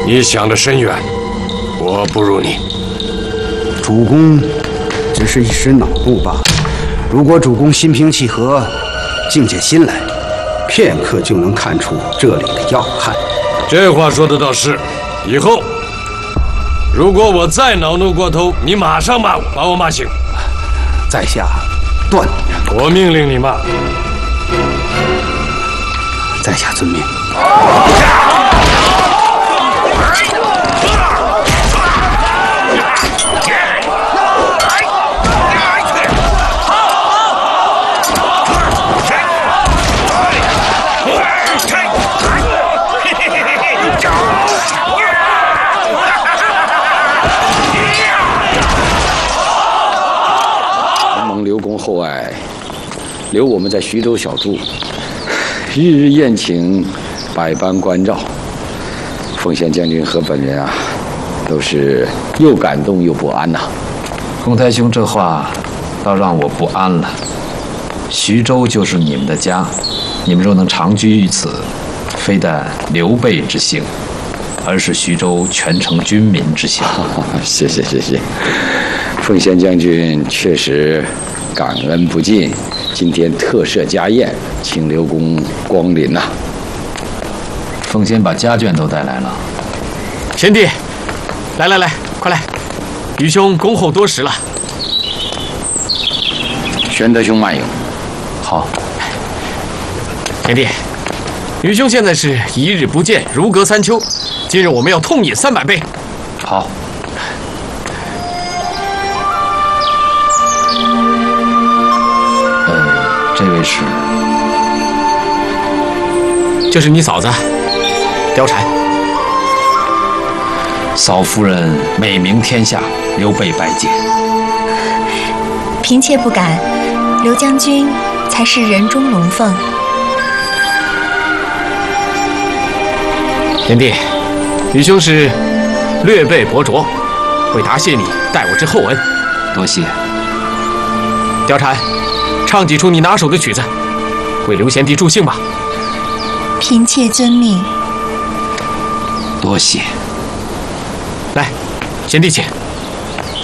你想得深远，我不如你。 主公只是一时恼怒罢了。如果主公心平气和，静下心来，片刻就能看出这里的要害。 这话说的倒是。以后如果我再恼怒过头，你马上骂我，把我骂醒。 在下断然。 我命令你骂。 在下遵命。 刘公厚爱，留我们在徐州小住，日日宴请，百般关照。奉宪将军和本人啊，都是又感动又不安呐。 公台兄这话，倒让我不安了。徐州就是你们的家，你们若能长居于此，非但刘备之幸，而是徐州全城军民之幸。 谢谢。奉宪将军确实感恩不尽，今天特设家宴，请刘公光临呐。 奉先把家眷都带来了。 贤弟，来，快来！愚兄恭候多时了。 玄德兄慢用。 好。 贤弟，愚兄现在是一日不见，如隔三秋。今日我们要痛饮300杯。 好。这位是？ 这是你嫂子，貂蝉。 嫂夫人美名天下，刘备拜见。 嫔妾不敢，刘将军才是人中龙凤。 贤弟，愚兄是略备薄拙，为答谢你待我之厚恩。 多谢。 貂蝉，唱几出你拿手的曲子，为刘贤弟助兴吧。 嫔妾遵命。 多谢。 来，贤弟请。